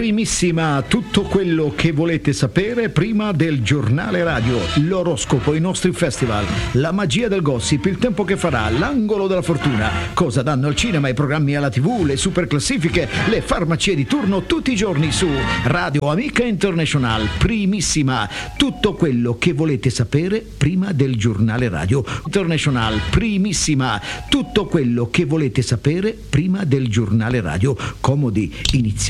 Primissima, tutto quello che volete sapere prima del giornale radio, l'oroscopo, i nostri festival, la magia del gossip, il tempo che farà, l'angolo della fortuna, cosa danno al cinema, i programmi alla TV, le super classifiche, le farmacie di turno tutti i giorni su Radio Amica International. Primissima, tutto quello che volete sapere prima del giornale radio International. Primissima, tutto quello che volete sapere prima del giornale radio. Comodi, inizia.